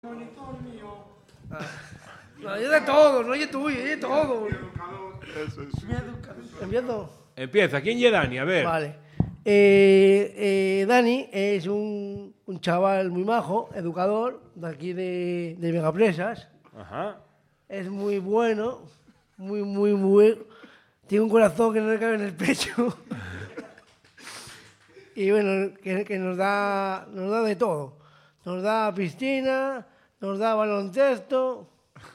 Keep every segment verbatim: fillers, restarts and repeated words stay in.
Monitor mío. Ah. No, es de todo, no es tuyo, es de todo. Eso es. ¿Empiezo? Empieza. ¿Quién es Dani? A ver. Vale. Eh, eh, Dani es un, un chaval muy majo, educador, de aquí de, de Megapresas. Ajá. Es muy bueno, muy, muy, muy... Tiene un corazón que no le cabe en el pecho. Y bueno, que, que nos da, nos da de todo. Nos da piscina, nos da baloncesto,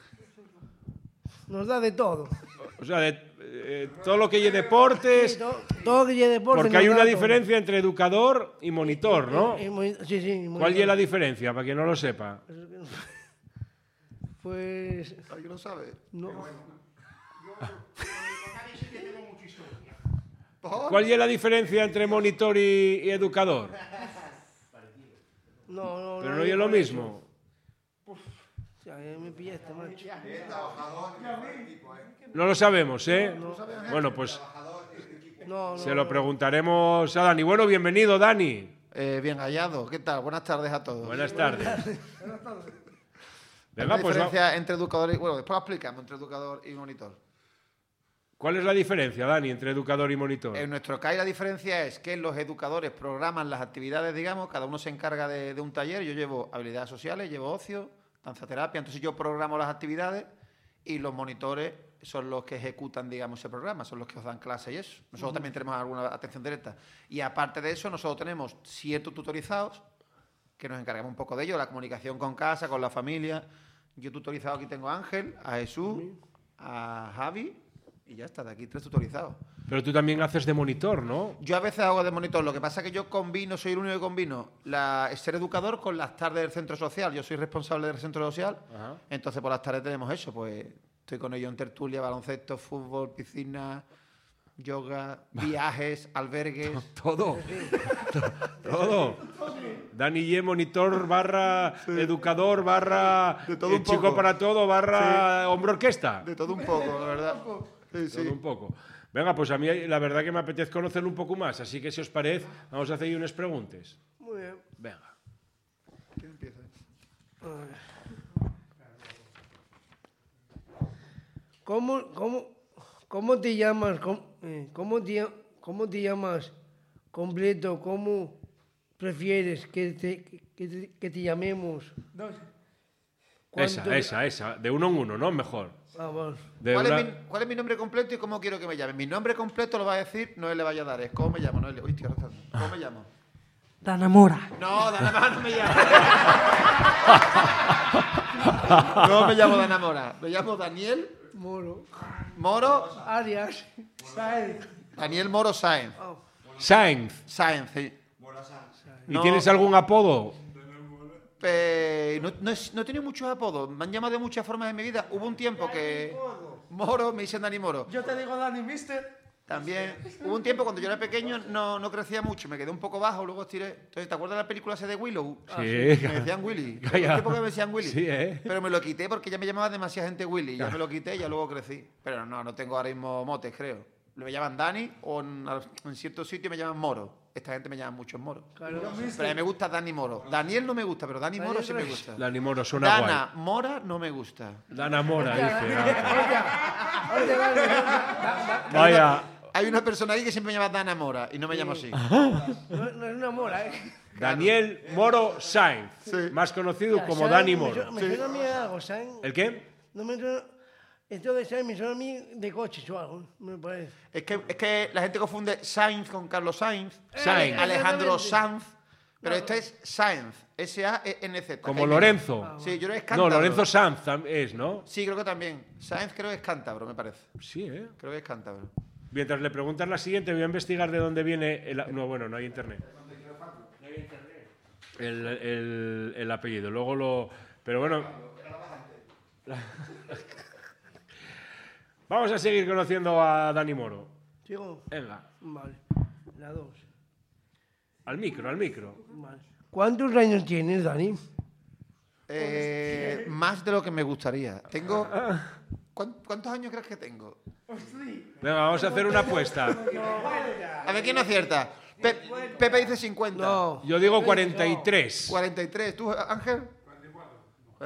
nos da de todo. O sea, de, eh, todo lo que lleve deportes. Sí, todo, todo que lleve deporte. Porque hay una diferencia todo. Entre educador y monitor, ¿no? Y, y, y, sí, sí. Monitor. ¿Cuál es la diferencia, para quien no lo sepa? Pues... ¿Alguien lo sabe? No. ¿Cuál es la diferencia entre monitor y, y educador? No, no, Pero no, no es lo mismo. Uf, ya me pillaste, macho. No lo sabemos, ¿eh? No. Bueno, pues no, no, se lo preguntaremos a Dani. Bueno, bienvenido, Dani. Eh, bien hallado. ¿Qué tal? Buenas tardes a todos. Buenas tardes. Venga, la pues diferencia entre educador y... Bueno, después lo explicamos entre educador y monitor. ¿Cuál es la diferencia, Dani, entre educador y monitor? En nuestro C A I la diferencia es que los educadores programan las actividades, digamos, cada uno se encarga de, de un taller. Yo llevo habilidades sociales, llevo ocio, danzaterapia, entonces yo programo las actividades y los monitores son los que ejecutan, digamos, ese programa, son los que os dan clase y eso. Nosotros uh-huh. también tenemos alguna atención directa. Y aparte de eso, nosotros tenemos ciertos tutorizados que nos encargamos un poco de ello, la comunicación con casa, con la familia. Yo tutorizado aquí tengo a Ángel, a Jesús, a Javi... Y ya está, de aquí tres tutorizados. Pero tú también haces de monitor, ¿no? Yo a veces hago de monitor. Lo que pasa es que yo combino, soy el único que combino la, ser educador con las tardes del centro social. Yo soy responsable del centro social. Ajá. Entonces por las tardes tenemos eso. Pues estoy con ellos en tertulia, baloncesto, fútbol, piscina, yoga, viajes, albergues. Todo. Todo. Dani Y, monitor barra sí. educador barra de todo un chico poco. Para todo barra sí. hombre orquesta. De todo un poco, la verdad. Sí, sí. Todo un poco. Venga, pues a mí la verdad que me apetece conocerlo un poco más, así que si os parece, vamos a hacer unas preguntas. Muy bien. Venga. ¿Quién empieza? ¿Cómo, cómo, cómo te llamas? ¿Cómo, eh, cómo, te, ¿Cómo te llamas completo? ¿Cómo prefieres que te, que te, que te llamemos? Esa, esa, esa. De uno en uno, ¿no? Mejor. Vamos. ¿Cuál, una... es mi, ¿Cuál es mi nombre completo y cómo quiero que me llamen? Mi nombre completo lo va a decir, no él le vaya a dar, es cómo me llamo, no él. Uy, estoy arrastrando. ¿Cómo me llamo? Dana Mora. No, Dana Mora no me llamo. No me llamo Dana Mora, me llamo Daniel Moro. Moro. Arias. Sáenz. Daniel Moro Sáenz. Oh. Sáenz. Sáenz, sí. ¿Y no, tienes algún apodo? Eh, no, no, no he tenido muchos apodos, me han llamado de muchas formas en mi vida. Hubo un tiempo que... Moro, me dicen Dani Moro. Yo te digo Dani Mister. También. Hubo un tiempo cuando yo era pequeño no, no crecía mucho, me quedé un poco bajo, luego estiré. Entonces, ¿te acuerdas de la película esa de Willow? Sí. Ah, sí. Me decían Willy. Hubo un tiempo que me decían Willy. Sí, ¿eh? Pero me lo quité porque ya me llamaba demasiada gente Willy. Ya me lo quité y ya luego crecí. Pero no, no tengo ahora mismo motes, creo. Me llaman Dani o en, en ciertos sitios me llaman Moro. Esta gente me llama mucho Moro. Claro. Pero a mí me gusta Dani Moro. Daniel no me gusta, pero Dani Moro sí me gusta. Dani Moro suena Dana guay. Dana Mora no me gusta. Dana Mora, dice. Vaya. Hay una persona ahí que siempre me llama Dana Mora y no me llamo así. No, no es una mora, ¿eh? Daniel Moro Sáenz, sí. Más conocido como Sáenz, Dani Moro. Me suena a mí algo, Sáenz. ¿El qué? No me suena... Esto de Sáenz me suena a mí de coches o algo, me parece. Es que, es que la gente confunde Sainz con Carlos Sainz, Sainz. Alejandro Sanz, pero no, este es Sáenz, S A E N Z. Como Lorenzo. Ah, sí, yo creo que es cántabro. No, Lorenzo Sanz es, ¿no? Sí, creo que también. Sáenz creo que es cántabro, me parece. Sí, ¿eh? Creo que es cántabro. Mientras le preguntas la siguiente, voy a investigar de dónde viene el... No, bueno, no hay internet. No hay internet. El, el, el apellido. Luego lo... Pero bueno... Vamos a seguir conociendo a Dani Moro. ¿Sigo? Venga. Vale. La dos. Al micro, al micro. Vale. ¿Cuántos años tienes, Dani? Eh, más de lo que me gustaría. Tengo... ¿Cuántos años crees que tengo? Venga, vamos a hacer una apuesta. A ver, ¿quién acierta? Pe Pepe dice cincuenta. No. Yo digo cuarenta y tres. cuarenta y tres. ¿Tú, Ángel?